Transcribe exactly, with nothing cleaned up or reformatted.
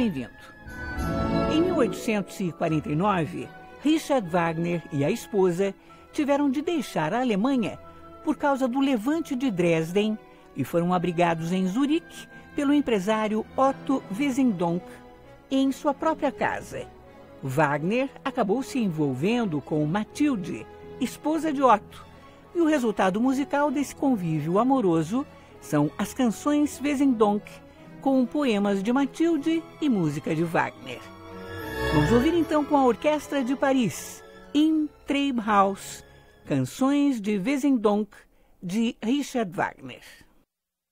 bem-vindo. Em mil oitocentos e quarenta e nove, Richard Wagner e a esposa tiveram de deixar a Alemanha por causa do levante de Dresden e foram abrigados em Zurique pelo empresário Otto Wesendonck em sua própria casa. Wagner acabou se envolvendo com Mathilde, esposa de Otto, e o resultado musical desse convívio amoroso são as canções Wesendonck, com poemas de Mathilde e música de Wagner. Vamos ouvir então com a Orquestra de Paris, Im Treibhaus, canções de Wesendonck, de Richard Wagner.